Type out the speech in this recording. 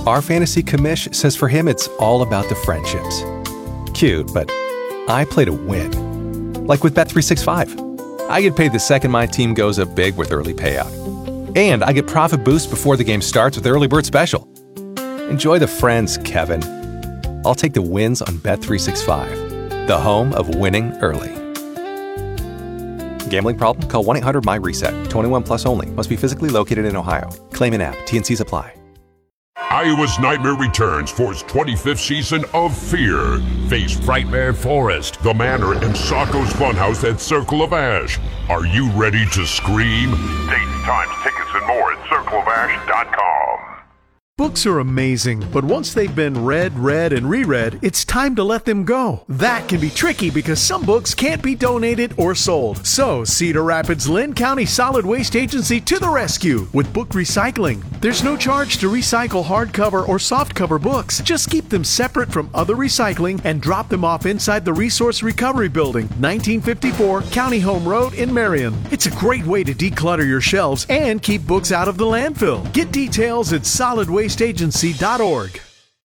Our fantasy commish says for him it's all about the friendships. Cute, but I play to win. Like with Bet365. I get paid the second my team goes up big with early payout. And I get profit boost before the game starts with Early Bird Special. Enjoy the friends, Kevin. I'll take the wins on Bet365, the home of winning early. Gambling problem? Call 1-800-MY-RESET. 21 plus only. Must be physically located in Ohio. Claim an app. T&Cs apply. Iowa's Nightmare returns for its 25th season of Fear. Face Frightmare Forest, The Manor, and Sacco's Funhouse at Circle of Ash. Are you ready to scream? Dates, times, tickets, and more at circleofash.com. Books are amazing, but once they've been read, and reread, it's time to let them go. That can be tricky because some books can't be donated or sold. So, Cedar Rapids Lynn County Solid Waste Agency to the rescue with book recycling. There's no charge to recycle hardcover or softcover books. Just keep them separate from other recycling and drop them off inside the Resource Recovery Building, 1954 County Home Road in Marion. It's a great way to declutter your shelves and keep books out of the landfill. Get details at solidwasteagency.org.